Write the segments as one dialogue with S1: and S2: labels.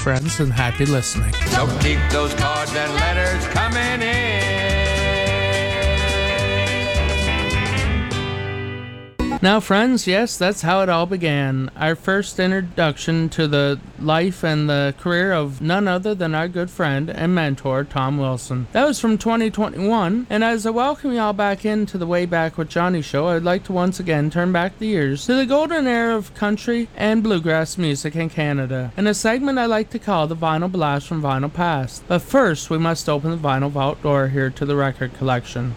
S1: friends, and happy listening.
S2: So keep those cards and letters coming in.
S1: Now, friends, yes, that's how it all began. Our first introduction to the life and the career of none other than our good friend and mentor, Tom Wilson. That was from 2021, and as I welcome y'all back into the Way Back with Johnny show, I'd like to once again turn back the years to the golden era of country and bluegrass music in Canada, in a segment I like to call the Vinyl Blast from Vinyl Past. But first, we must open the vinyl vault door here to the record collection.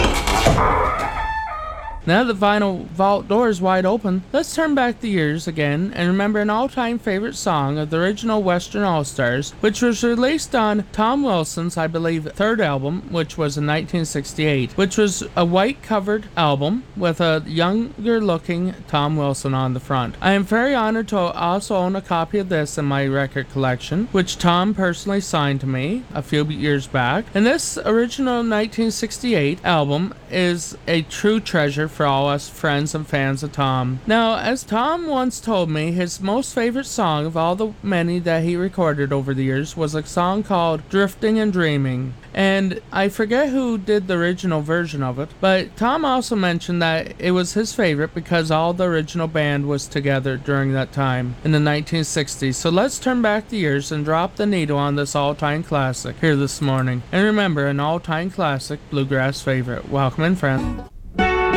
S1: Now the vinyl vault door is wide open, let's turn back the years again and remember an all-time favorite song of the original Western All-Stars, which was released on Tom Wilson's, I believe, third album, which was in 1968, which was a white-covered album with a younger-looking Tom Wilson on the front. I am very honored to also own a copy of this in my record collection, which Tom personally signed to me a few years back, and this original 1968 album is a true treasure for all us friends and fans of Tom. Now, as Tom once told me, his most favorite song of all the many that he recorded over the years was a song called Drifting and Dreaming. And I forget who did the original version of it, but Tom also mentioned that it was his favorite because all the original band was together during that time in the 1960s. So let's turn back the years and drop the needle on this all-time classic here this morning. And remember, an all-time classic bluegrass favorite. Welcome in, friend.